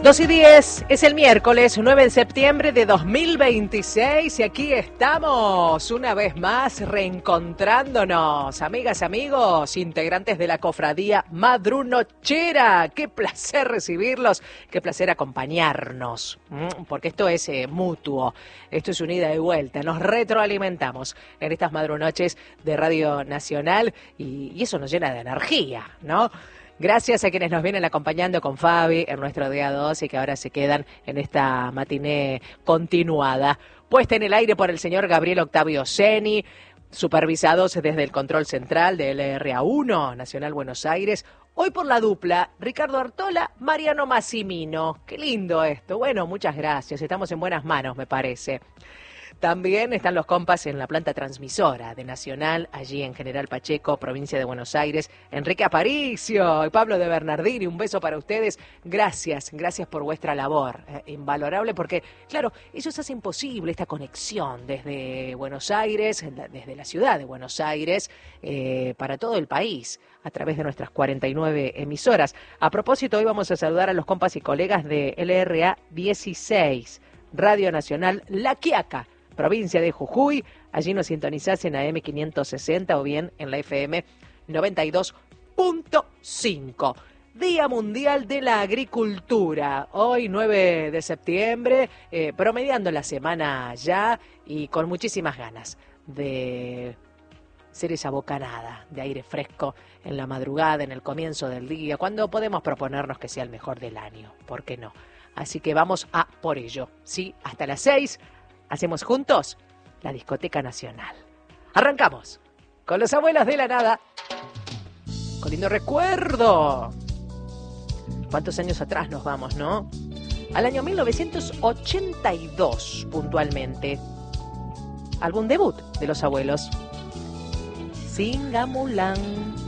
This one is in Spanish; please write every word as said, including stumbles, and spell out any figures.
dos y diez, es el miércoles nueve de septiembre de dos mil veintiséis y aquí estamos una vez más reencontrándonos, amigas, amigos, integrantes de la cofradía Madrunochera. Qué placer recibirlos, qué placer acompañarnos, porque esto es eh, mutuo, esto es un ida y vuelta, nos retroalimentamos en estas madrunoches de Radio Nacional y, y eso nos llena de energía, ¿no? Gracias a quienes nos vienen acompañando con Fabi en nuestro día dos y que ahora se quedan en esta matiné continuada. Puesta en el aire por el señor Gabriel Octavio Seni, supervisados desde el control central de L R A uno, Nacional Buenos Aires. Hoy por la dupla, Ricardo Artola, Mariano Massimino. Qué lindo esto. Bueno, muchas gracias. Estamos en buenas manos, me parece. También están los compas en la planta transmisora de Nacional, allí en General Pacheco, provincia de Buenos Aires. Enrique Aparicio y Pablo de Bernardini, un beso para ustedes. Gracias, gracias por vuestra labor, eh, invalorable, porque, claro, ellos hacen posible esta conexión desde Buenos Aires, desde la ciudad de Buenos Aires, eh, para todo el país, a través de nuestras cuarenta y nueve emisoras. A propósito, hoy vamos a saludar a los compas y colegas de L R A dieciséis, Radio Nacional La Quiaca, provincia de Jujuy. Allí nos sintonizás en A M quinientos sesenta o bien en la F M noventa y dos punto cinco. Día Mundial de la Agricultura. Hoy, nueve de septiembre, eh, promediando la semana ya y con muchísimas ganas de ser esa bocanada de aire fresco en la madrugada, en el comienzo del día, cuando podemos proponernos que sea el mejor del año. ¿Por qué no? Así que vamos a por ello. Sí, hasta las seis. Hacemos juntos la Discoteca Nacional. Arrancamos con los abuelos de la nada. Con lindo recuerdo. ¿Cuántos años atrás nos vamos, no? Al año mil novecientos ochenta y dos, puntualmente. Álbum debut de los abuelos. Singamulán.